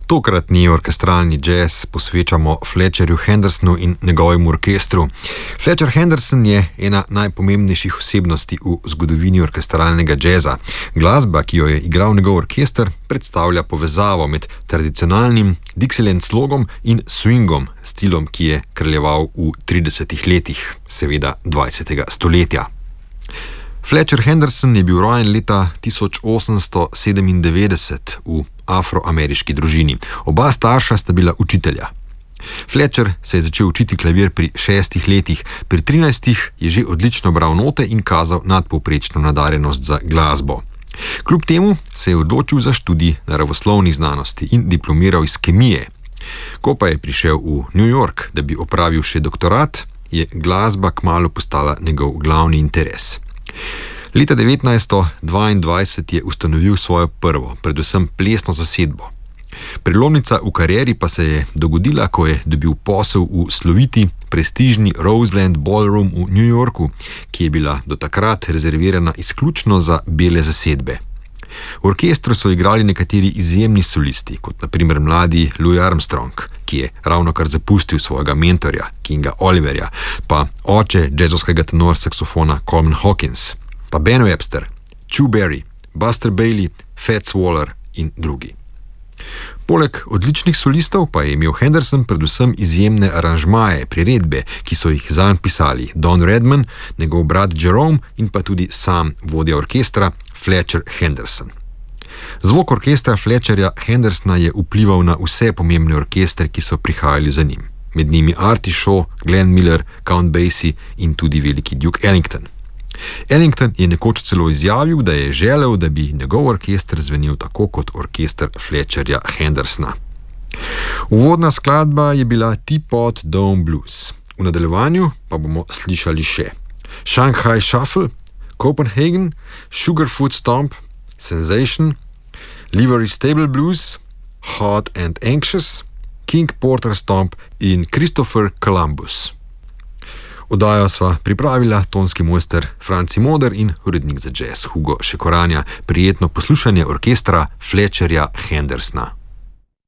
Tokratni orkestralni jazz posvečamo Fletcherju Hendersonu in njegovemu orkestru. Fletcher Henderson je ena najpomembnejših osebnosti v zgodovini orkestralnega jazza. Glasba, ki jo je igral njegov orkester, predstavlja povezavo med tradicionalnim Dixieland slogom in swingom, stilom, ki je kraljeval v 30 letih, seveda 20. stoletja. Fletcher Henderson je bil rojen leta 1897 v afroameriški družini. Oba starša sta bila učitelja. Fletcher se je začel učiti klavir pri 6 letih, pri 13 je že odlično bral note in kazal nadpovprečno nadarjenost za glasbo. Kljub temu se je odločil za študij naravoslovnih znanosti in diplomiral iz kemije. Ko pa je prišel v New York, da bi opravil še doktorat, je glasba kmalu postala njegov glavni interes. Leta 1922 je ustanovil svojo prvo, predvsem plesno zasedbo. Prelomnica v karieri pa se je dogodila, ko je dobil posel v sloviti, prestižni Roseland Ballroom v New Yorku, ki je bila do takrat rezervirana izključno za bele zasedbe. V orkestru so igrali nekateri izjemni solisti, kot na primer mladi Louis Armstrong, ki je ravnokar zapustil svojega mentorja, Kinga Oliverja, pa oče jazzovskega tenor-saksofona Coleman Hawkins, pa Ben Webster, Chu Berry, Buster Bailey, Fats Waller in drugi. Poleg odličnih solistov pa je imel Henderson predvsem izjemne aranžmaje, priredbe, ki so jih zanj pisali Don Redman, njegov brat Jerome in pa tudi sam vodja orkestra Fletcher Henderson. Zvok orkestra Fletcherja Hendersona je vplival na vse pomembne orkestre, ki so prihajali za njim. Med njimi Artie Shaw, Glenn Miller, Count Basie in tudi veliki Duke Ellington. Ellington je nekoč celo izjavil, da je želel, da bi njegov orkester zvenel tako kot orkester Fletcherja Hendersona. Uvodna skladba je bila Teapot Dome Blues. V nadaljevanju pa bomo slišali še Shanghai Shuffle, Copenhagen, Sugarfoot Stomp, Sensation, Livery Stable Blues, Hot and Anxious, King Porter Stomp in Christopher Columbus. Oddajo sva pripravila tonski mojster Franci Moder in urednik za jazz Hugo Šekoranja. Prijetno poslušanje orkestra Fletcherja Hendersona.